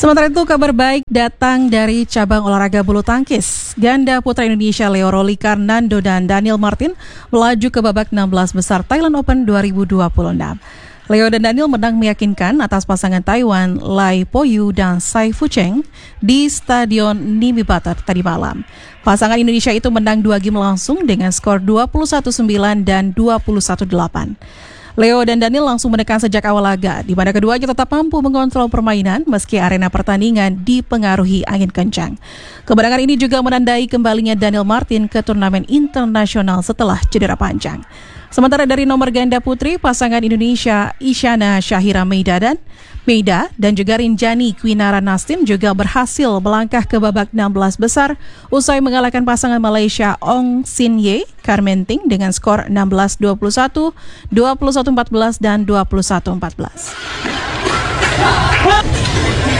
Sementara itu kabar baik datang dari cabang olahraga bulu tangkis. Ganda putra Indonesia Leo Rolicar Nando dan Daniel Martin melaju ke babak 16 besar Thailand Open 2026. Leo dan Daniel menang meyakinkan atas pasangan Taiwan Lai Poyu dan Sai Fucheng di Stadion Nimibutter tadi malam. Pasangan Indonesia itu menang 2 game langsung dengan skor 21-9 dan 21-8. Leo dan Daniel langsung menekan sejak awal laga, di mana keduanya tetap mampu mengontrol permainan meski arena pertandingan dipengaruhi angin kencang. Kemenangan ini juga menandai kembalinya Daniel Martin ke turnamen internasional setelah cedera panjang. Sementara dari nomor ganda putri, pasangan Indonesia Isyana Syahira Meida dan juga Rinjani Kwinara Nastin juga berhasil melangkah ke babak 16 besar usai mengalahkan pasangan Malaysia Ong Sin Ye Karmenting dengan skor 16-21, 21-14 dan 21-14.